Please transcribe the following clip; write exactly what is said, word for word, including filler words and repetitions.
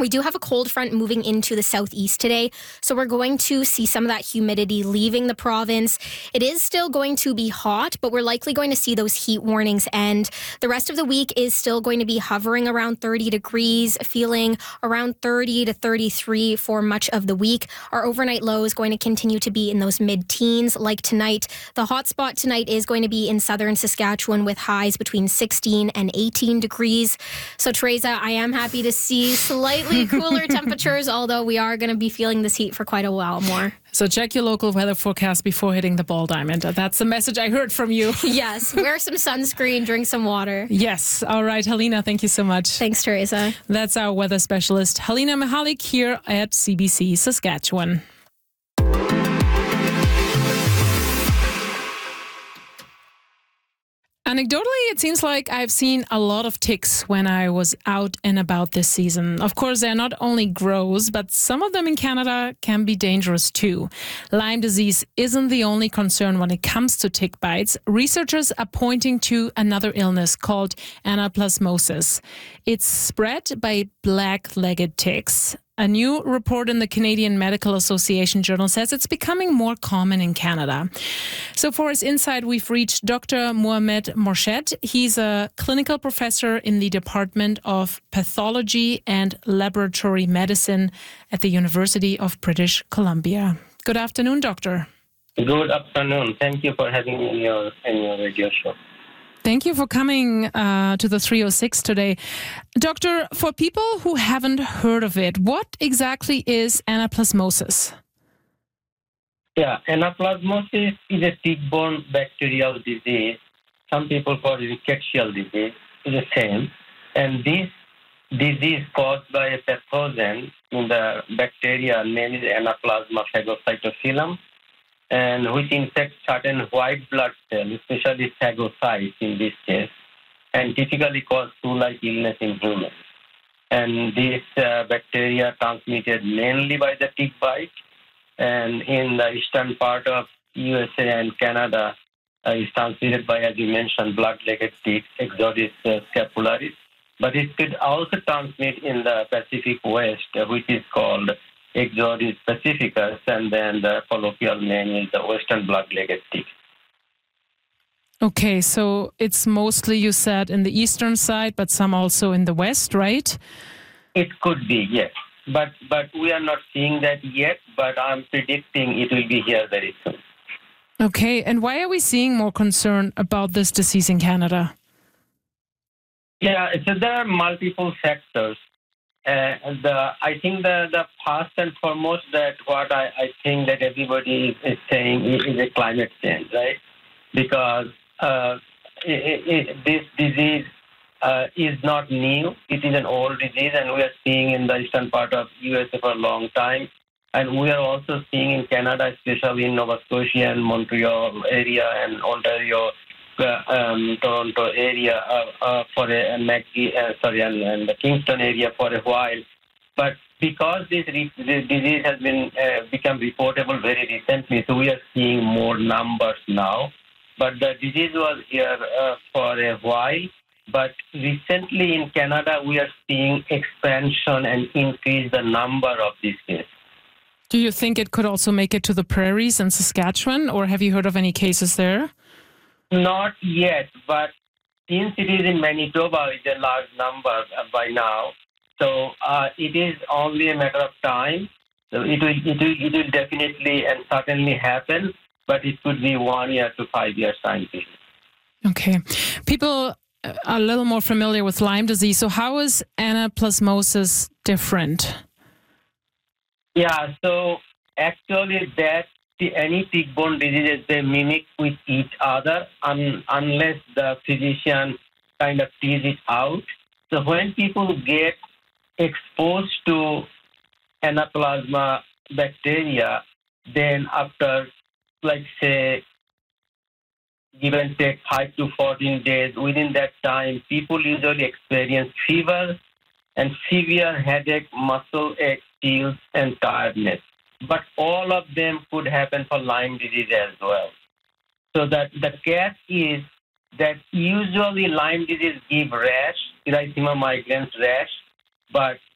We do have a cold front moving into the southeast today, so we're going to see some of that humidity leaving the province. It is still going to be hot, but we're likely going to see those heat warnings end. The rest of the week is still going to be hovering around thirty degrees, feeling around thirty to thirty-three for much of the week. Our overnight low is going to continue to be in those mid-teens like tonight. The hot spot tonight is going to be in southern Saskatchewan with highs between sixteen and eighteen degrees. So, Teresa, I am happy to see slightly cooler temperatures, although we are going to be feeling this heat for quite a while more. So check your local weather forecast before hitting the ball diamond. That's the message I heard from you. Yes, wear some sunscreen, drink some water. Yes. All right, Helena, thank you so much. Thanks, Teresa. That's our weather specialist, Helena Mihalik, here at C B C Saskatchewan. Anecdotally, it seems like I've seen a lot of ticks when I was out and about this season. Of course, they're not only gross, but some of them in Canada can be dangerous too. Lyme disease isn't the only concern when it comes to tick bites. Researchers are pointing to another illness called anaplasmosis. It's spread by black-legged ticks. A new report in the Canadian Medical Association journal says it's becoming more common in Canada. So for his insight, we've reached Doctor Mohamed Morshed. He's a clinical professor in the Department of Pathology and Laboratory Medicine at the University of British Columbia. Good afternoon, Doctor. Good afternoon. Thank you for having me in your, in your radio show. Thank you for coming uh, to the three oh six today. Doctor, for people who haven't heard of it, what exactly is anaplasmosis? Yeah, anaplasmosis is a tick-borne bacterial disease. Some people call it rickettsial disease. It's the same. And this disease caused by a pathogen in the bacteria, named Anaplasma phagocytophilum, and which infects certain white blood cells, especially phagocytes in this case, and typically cause flu-like illness in humans. And this uh, bacteria transmitted mainly by the tick bite, and in the eastern part of U S A and Canada, uh, is transmitted by, as you mentioned, blood-legged ticks, Ixodes uh, scapularis. But it could also transmit in the Pacific West, uh, which is called Ixodes pacificus, and then the colloquial name is the western blood-legged tick. Okay, so it's mostly, you said, in the eastern side, but some also in the west, right? It could be, yes. But but we are not seeing that yet, but I'm predicting it will be here very soon. Okay, and why are we seeing more concern about this disease in Canada? Yeah, so there are multiple factors. Uh, the I think the, the first and foremost that what I, I think that everybody is, is saying is, is a climate change, right? Because uh, it, it, this disease uh, is not new. It is an old disease, and we are seeing in the eastern part of U S A for a long time. And we are also seeing in Canada, especially in Nova Scotia and Montreal area and Ontario, Uh, um, Toronto area uh, uh, for a, a McGee, uh, sorry, and, and the Kingston area for a while, but because this, re- this disease has been uh, become reportable very recently, so we are seeing more numbers now. But the disease was here uh, for a while, but recently in Canada we are seeing expansion and increase the number of these cases. Do you think it could also make it to the prairies in Saskatchewan, or have you heard of any cases there? Not yet, but since it is in Manitoba, it's a large number by now. So uh, it is only a matter of time. So it will, it will, it will definitely and certainly happen, but it could be one year to five years time period. Okay, people are a little more familiar with Lyme disease. So how is anaplasmosis different? Yeah, so actually that. Any tick-borne diseases, they mimic with each other un- unless the physician kind of tease it out. So when people get exposed to Anaplasma bacteria, then after, like say, give and take five to fourteen days, within that time, people usually experience fever and severe headache, muscle ache, chills, and tiredness. But all of them could happen for Lyme disease as well. So that the catch is that usually Lyme disease give rash, erythema migrans rash, but